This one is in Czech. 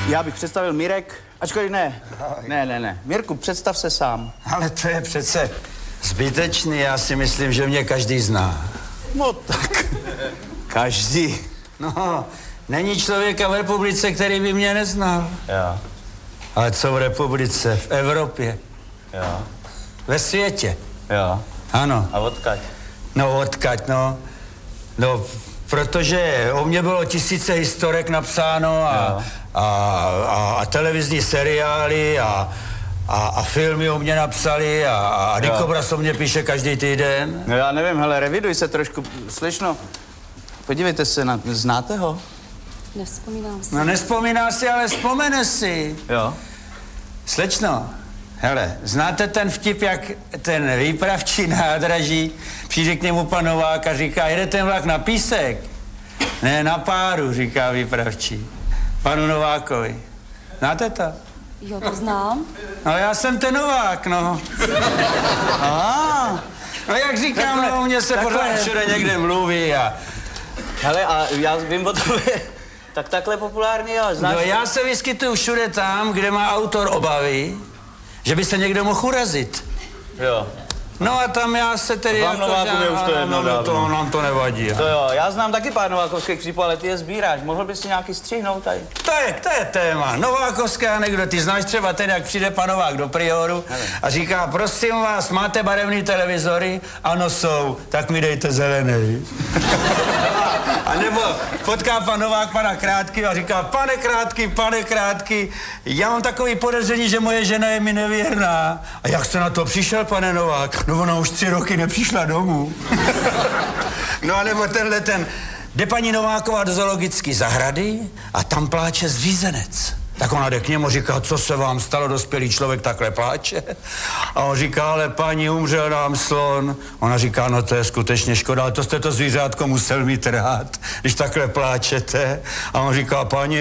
Já bych představil Mirek, ačkoliv ne. Ne. Mirku, představ se sám. Ale to je přece zbytečný, já si myslím, že mě každý zná. No tak, každý. No, není člověka v republice, který by mě neznal. Jo. Ale co v republice, v Evropě, Jo. ve světě. Jo. Ano. A odkaď? No, odkaď, no. No, protože o mě bylo tisíce historek napsáno a televizní seriály a filmy o mě napsali a Dikobraz o mě píše každý týden. No já nevím, hele, reviduj se trošku, slyšno. Podívejte se, znáte ho? Nevzpomínám si. No nespomíná si, ale vzpomene si. Jo. Slečno, hele, znáte ten vtip, jak ten výpravčí nádraží přijde k němu pan Novák a říká, jede ten vlak na Písek? Ne, na Páru, říká výpravčí. Panu Novákovi. Znáte to? Jo, to znám. No já jsem ten Novák, no. No jak říkám, Takhle, no, o mně se pořád všude někde mluví a... Hele, a já vím o tobě, tak takhle populární, jo, znáš? No já se vyskytuju všude tam, kde má autor obavy, že by se někdo mohl urazit. Jo. No a tam já se tedy... Vám Novákovi už to je jedno dávno. Nám to nevadí. To jo, já znám taky pár novákovských vtipů, ale ty je sbíráš. Mohl bys si nějaký střihnout tady? To je téma. Novákovská anekdoty. Znáš třeba ten, jak přijde pan Novák do Prioru a říká, prosím vás, máte barevný televizory? Ano, jsou. Tak mi dejte zelený. A nebo potká pan Novák pana Krátký a říká, pane Krátký, já mám takový podezření, že moje žena je mi nevěrná. A jak jste na to přišel, pane Novák? No ona už 3 roky nepřišla domů. No a nebo jde paní Nováková do zoologické zahrady a tam pláče zřízenec. Tak ona jde k němu, říká, co se vám stalo, dospělý člověk takhle pláče? A on říká, ale paní, umřel nám slon. Ona říká, no to je skutečně škoda, ale to jste to zvířátko musel mít rád, když takhle pláčete. A on říká, paní,